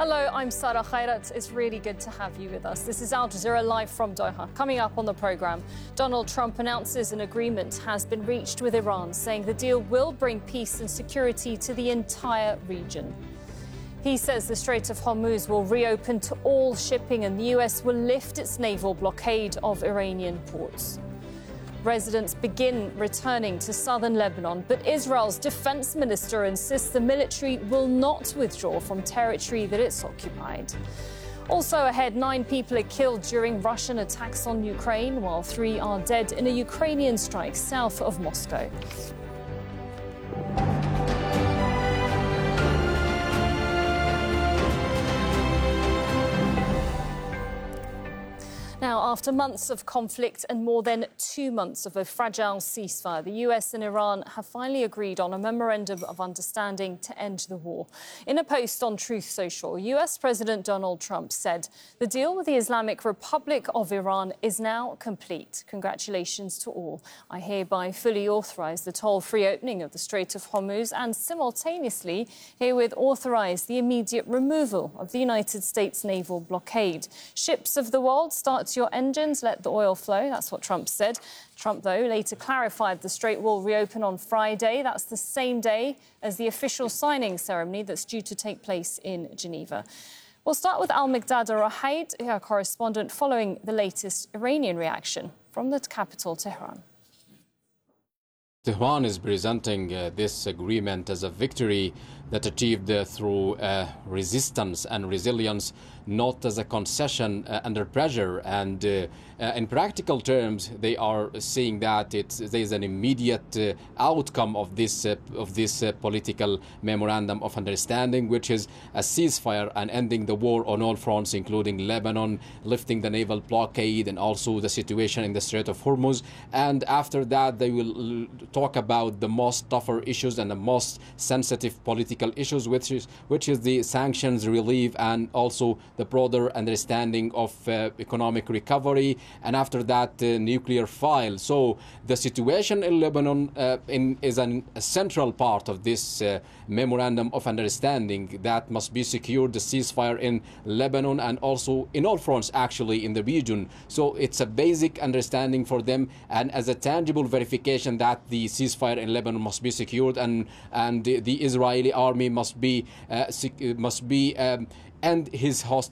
Hello, I'm Sarah Khairat. It's really good to have you with us. This is Al Jazeera live from Doha. Coming up on the programme, Donald Trump announces an agreement has been reached with Iran, saying the deal will bring peace and security to the entire region. He says the Strait of Hormuz will reopen to all shipping and the US will lift its naval blockade of Iranian ports. Residents begin returning to southern Lebanon, but Israel's defense minister insists the military will not withdraw from territory that it's occupied. Also ahead, 9 people are killed during Russian attacks on Ukraine, while 3 are dead in a Ukrainian strike south of Moscow. Now, after months of conflict and more than 2 months of a fragile ceasefire, the US and Iran have finally agreed on a memorandum of understanding to end the war. In a post on Truth Social, US President Donald Trump said the deal with the Islamic Republic of Iran is now complete. Congratulations to all. I hereby fully authorise the toll-free opening of the Strait of Hormuz and simultaneously herewith authorise the immediate removal of the United States naval blockade. Ships of the world, start your engines, let the oil flow. That's what Trump said. Trump, though, later clarified the strait will reopen on Friday. That's the same day as the official signing ceremony that's due to take place in Geneva. We'll start with Al-Miqdad Rahaid, our correspondent, following the latest Iranian reaction from the capital, Tehran. Tehran is presenting this agreement as a victory that achieved through resistance and resilience, not as a concession under pressure. And in practical terms, they are seeing that there is an immediate outcome of this political memorandum of understanding, which is a ceasefire and ending the war on all fronts, including Lebanon, lifting the naval blockade, and also the situation in the Strait of Hormuz. And after that, they will talk about the most tougher issues and the most sensitive political issues, which is the sanctions relief and also the broader understanding of economic recovery, and after that nuclear file. So the situation in Lebanon is a central part of this memorandum of understanding that must be secured, the ceasefire in Lebanon and also in all fronts actually in the region. So it's a basic understanding for them, and as a tangible verification that the ceasefire in Lebanon must be secured, and the Israeli army must be end his